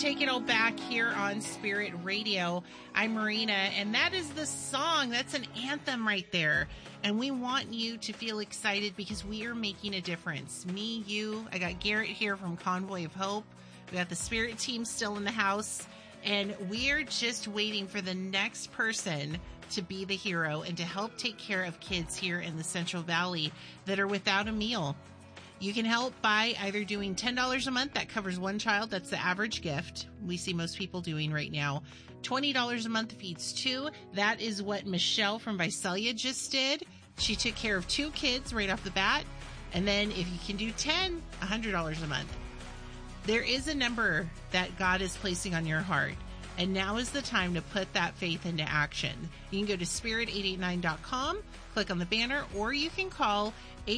Take it all back here on Spirit Radio. I'm Marina, and that is the song. That's an anthem right there. And we want you to feel excited because we are making a difference. Me, you, I got Garrett here from Convoy of Hope. We got the Spirit team still in the house, and we're just waiting for the next person to be the hero and to help take care of kids here in the Central Valley that are without a meal. You can help by either doing $10 a month. That covers one child. That's the average gift we see most people doing right now. $20 a month feeds two. That is what Michelle from Visalia just did. She took care of two kids right off the bat. And then if you can do 10, $100 a month. There is a number that God is placing on your heart. And now is the time to put that faith into action. You can go to spirit889.com, click on the banner, or you can call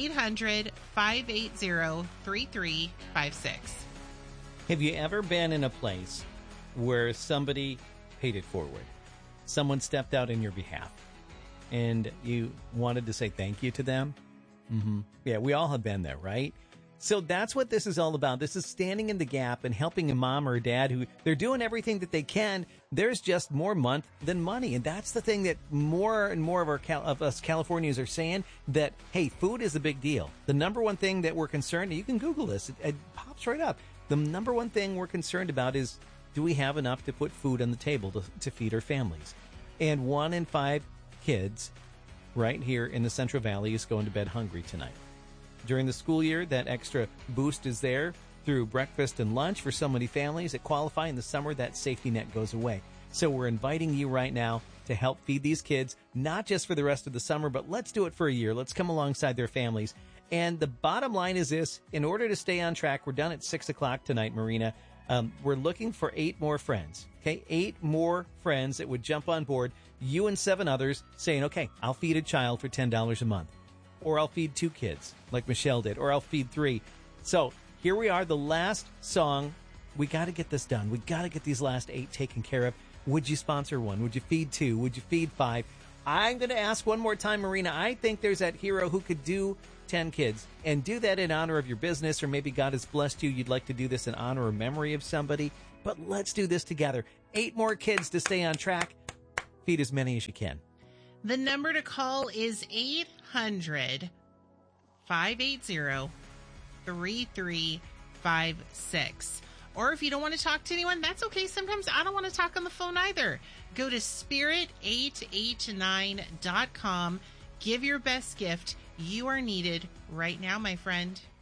800-580-3356. Have you ever been in a place where somebody paid it forward? Someone stepped out in your behalf, and you wanted to say thank you to them? Mm-hmm. Yeah, we all have been there, right? So that's what this is all about. This is standing in the gap and helping a mom or a dad who they're doing everything that they can. There's just more month than money. And that's the thing that more and more of us Californians are saying, that, hey, food is a big deal. The number one thing that we're concerned, you can Google this, it pops right up. The number one thing we're concerned about is, do we have enough to put food on the table to feed our families? And 1 in 5 kids right here in the Central Valley is going to bed hungry tonight. During the school year, that extra boost is there through breakfast and lunch for so many families that qualify. In the summer, that safety net goes away. So we're inviting you right now to help feed these kids, not just for the rest of the summer, but let's do it for a year. Let's come alongside their families. And the bottom line is this: in order to stay on track, we're done at 6 o'clock tonight, Marina. We're looking for 8 more friends. Okay, 8 more friends that would jump on board, you and 7 others, saying, okay, I'll feed a child for $10 a month. Or I'll feed 2 kids, like Michelle did, or I'll feed 3. So here we are, the last song. We got to get this done. We got to get these last 8 taken care of. Would you sponsor 1? Would you feed 2? Would you feed 5? I'm going to ask one more time, Marina. I think there's that hero who could do 10 kids and do that in honor of your business, or maybe God has blessed you. You'd like to do this in honor or memory of somebody. But let's do this together. 8 more kids to stay on track. Feed as many as you can. The number to call is 800-580-3356. Or if you don't want to talk to anyone, that's okay. Sometimes I don't want to talk on the phone either. Go to spirit889.com. Give your best gift. You are needed right now, my friend.